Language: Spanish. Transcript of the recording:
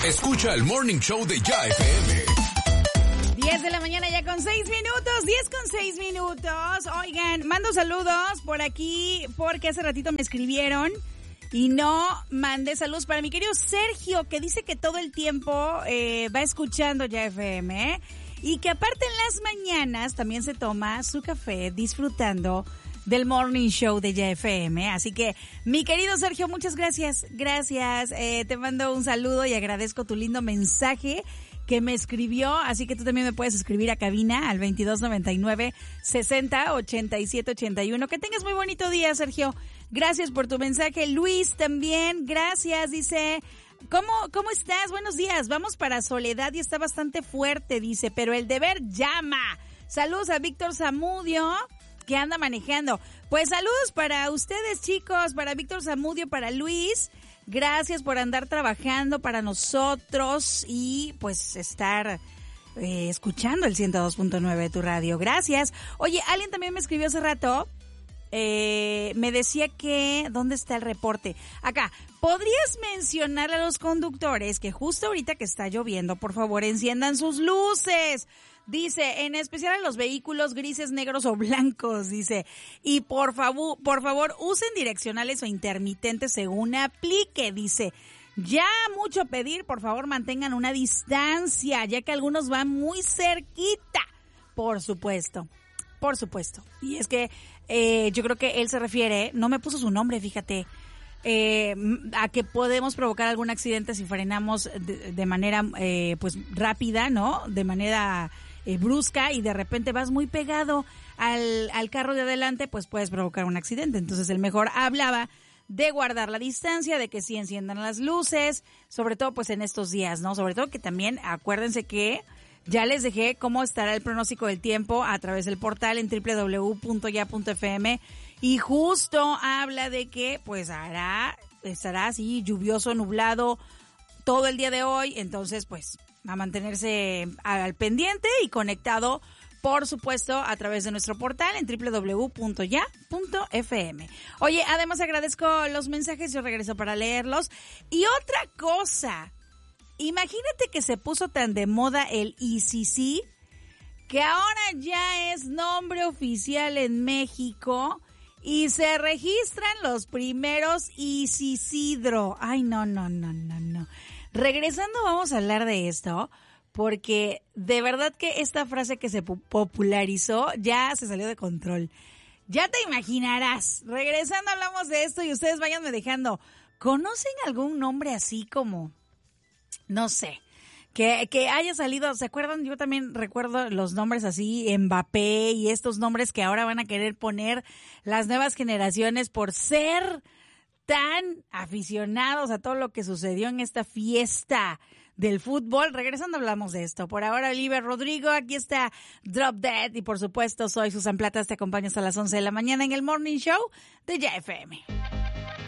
Escucha el Morning Show de Ya FM. 10 de la mañana ya con 6 minutos, 10 con 6 minutos. Oigan, mando saludos por aquí porque hace ratito me escribieron y no mandé saludos para mi querido Sergio, que dice que todo el tiempo va escuchando Ya FM, y que aparte en las mañanas también se toma su café disfrutando del Morning Show de Ya FM. Así que, mi querido Sergio, muchas gracias. Gracias. Te mando un saludo y agradezco tu lindo mensaje que me escribió. Así que tú también me puedes escribir a cabina al 2299-60-8781. Que tengas muy bonito día, Sergio. Gracias por tu mensaje. Luis también, gracias. Dice, ¿cómo estás? Buenos días. Vamos para Soledad y está bastante fuerte, dice, pero el deber llama. Saludos a Víctor Zamudio, que anda manejando. Pues saludos para ustedes, chicos, para Víctor Zamudio, para Luis. Gracias por andar trabajando para nosotros y pues estar escuchando el 102.9 de tu radio. Gracias. Oye, alguien también me escribió hace rato. Me decía que, ¿dónde está el reporte? Acá, ¿podrías mencionar a los conductores que justo ahorita que está lloviendo, por favor, enciendan sus luces? Dice, en especial a los vehículos grises, negros o blancos, dice. Y por favor, usen direccionales o intermitentes según aplique, dice. Ya mucho pedir, por favor, mantengan una distancia, ya que algunos van muy cerquita. Por supuesto. Y es que yo creo que él se refiere, no me puso su nombre, fíjate, a que podemos provocar algún accidente si frenamos de manera pues rápida, ¿no? De manera brusca, y de repente vas muy pegado al carro de adelante, pues puedes provocar un accidente. Entonces el mejor hablaba de guardar la distancia, de que sí enciendan las luces, sobre todo pues en estos días, ¿no? Sobre todo que también acuérdense que ya les dejé cómo estará el pronóstico del tiempo a través del portal en www.ya.fm, y justo habla de que pues estará así lluvioso, nublado todo el día de hoy. Entonces pues a mantenerse al pendiente y conectado, por supuesto, a través de nuestro portal en www.ya.fm. Oye, además agradezco los mensajes, yo regreso para leerlos. Y otra cosa, imagínate que se puso tan de moda el ECC, que ahora ya es nombre oficial en México y se registran los primeros ECCidro. Ay, no. Regresando vamos a hablar de esto, porque de verdad que esta frase que se popularizó ya se salió de control. Ya te imaginarás. Regresando hablamos de esto y ustedes váyanme dejando. ¿Conocen algún nombre así como, no sé, que haya salido? ¿Se acuerdan? Yo también recuerdo los nombres así, Mbappé y estos nombres que ahora van a querer poner las nuevas generaciones por ser tan aficionados a todo lo que sucedió en esta fiesta del fútbol. Regresando hablamos de esto. Por ahora, Olivia Rodrigo, aquí está Drop Dead, y por supuesto soy Susan Platas, te acompaño hasta las 11 de la mañana en el Morning Show de Ya FM.